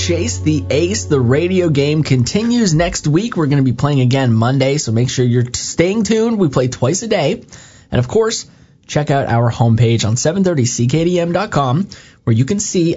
Chase the Ace, the radio game, continues next week. We're going to be playing again Monday, so make sure you're staying tuned. We play twice a day. And, of course, check out our homepage on 730ckdm.com where you can see